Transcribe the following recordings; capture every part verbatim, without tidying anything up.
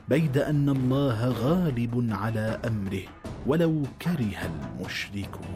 بيد أن الله غالب على أمره ولو كره المشركون.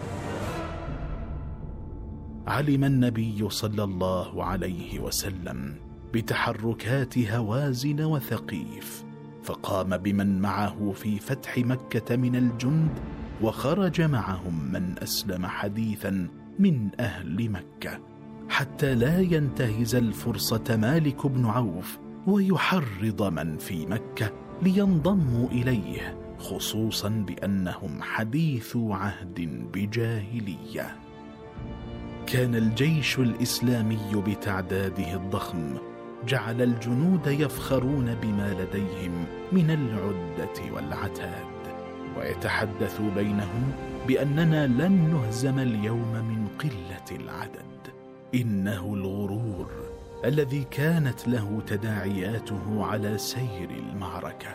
علم النبي صلى الله عليه وسلم بتحركات هوازن وثقيف، فقام بمن معه في فتح مكة من الجند، وخرج معهم من أسلم حديثا من أهل مكة، حتى لا ينتهز الفرصة مالك بن عوف ويحرض من في مكة لينضموا إليه، خصوصا بأنهم حديث عهد بجاهلية. كان الجيش الإسلامي بتعداده الضخم جعل الجنود يفخرون بما لديهم من العدة والعتاد، ويتحدثوا بينهم بأننا لن نهزم اليوم من قلة العدد. إنه الغرور الذي كانت له تداعياته على سير المعركة.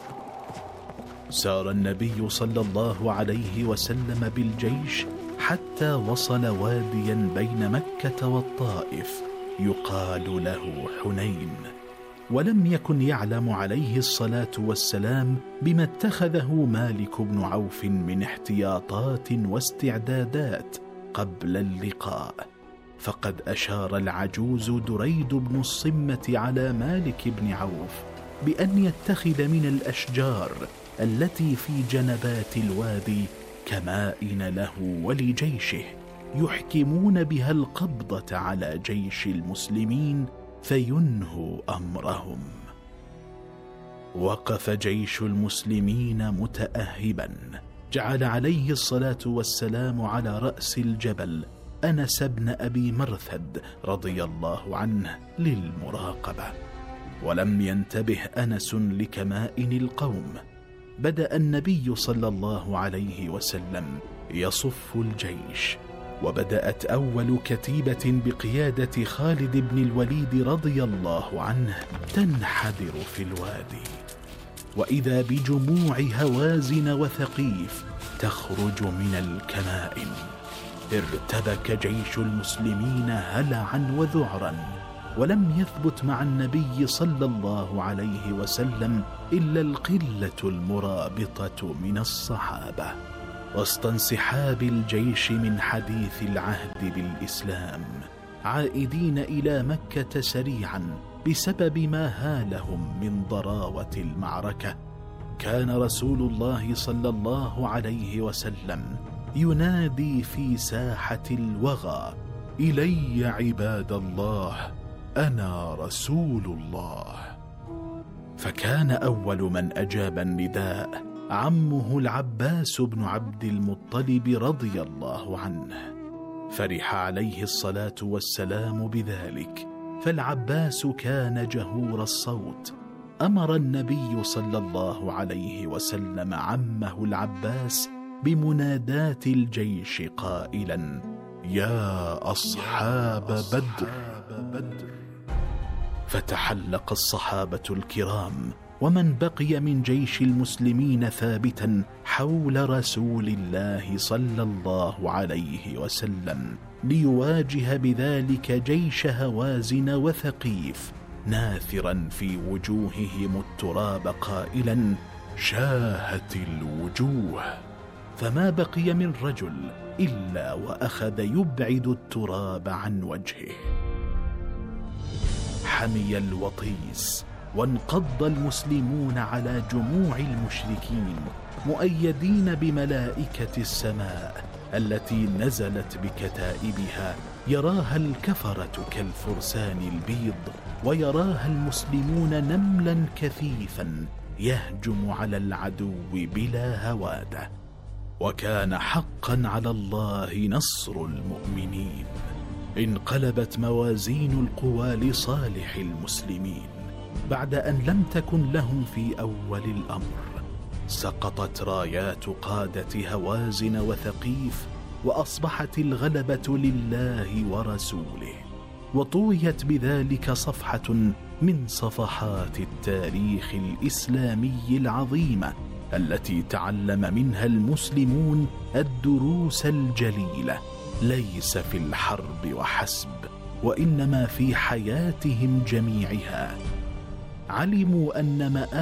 سار النبي صلى الله عليه وسلم بالجيش حتى وصل واديا بين مكة والطائف يقال له حنين، ولم يكن يعلم عليه الصلاة والسلام بما اتخذه مالك بن عوف من احتياطات واستعدادات قبل اللقاء، فقد أشار العجوز دريد بن الصمة على مالك بن عوف بأن يتخذ من الأشجار التي في جنبات الوادي كمائن له ولجيشه، يحكمون بها القبضة على جيش المسلمين فينهوا أمرهم. وقف جيش المسلمين متأهبا، جعل عليه الصلاة والسلام على رأس الجبل أنس بن أبي مرثد رضي الله عنه للمراقبة، ولم ينتبه أنس لكمائن القوم. بدأ النبي صلى الله عليه وسلم يصف الجيش، وبدأت أول كتيبة بقيادة خالد بن الوليد رضي الله عنه تنحدر في الوادي، وإذا بجموع هوازن وثقيف تخرج من الكمائن. ارتبك جيش المسلمين هلعا وذعرا، ولم يثبت مع النبي صلى الله عليه وسلم إلا القلة المرابطة من الصحابة. وسط انسحاب الجيش من حديث العهد بالإسلام، عائدين إلى مكة سريعا بسبب ما هالهم من ضراوة المعركة، كان رسول الله صلى الله عليه وسلم ينادي في ساحة الوغى: إلي عباد الله، أنا رسول الله. فكان أول من أجاب النداء عمه العباس بن عبد المطلب رضي الله عنه، فرح عليه الصلاة والسلام بذلك، فالعباس كان جهور الصوت. أمر النبي صلى الله عليه وسلم عمه العباس بمنادات الجيش قائلا: يا أصحاب بدر. فتحلق الصحابة الكرام ومن بقي من جيش المسلمين ثابتا حول رسول الله صلى الله عليه وسلم، ليواجه بذلك جيش هوازن وثقيف، ناثرا في وجوههم التراب قائلا: شاهت الوجوه. فما بقي من رجل إلا وأخذ يبعد التراب عن وجهه. حمي الوطيس، وانقض المسلمون على جموع المشركين مؤيدين بملائكة السماء التي نزلت بكتائبها، يراها الكفرة كالفرسان البيض، ويراها المسلمون نملا كثيفا يهجم على العدو بلا هوادة. وكان حقا على الله نصر المؤمنين. انقلبت موازين القوى لصالح المسلمين بعد أن لم تكن لهم في أول الأمر. سقطت رايات قادة هوازن وثقيف، وأصبحت الغلبة لله ورسوله، وطويت بذلك صفحة من صفحات التاريخ الإسلامي العظيمة التي تعلم منها المسلمون الدروس الجليلة، ليس في الحرب وحسب، وإنما في حياتهم جميعها. علموا أن مآل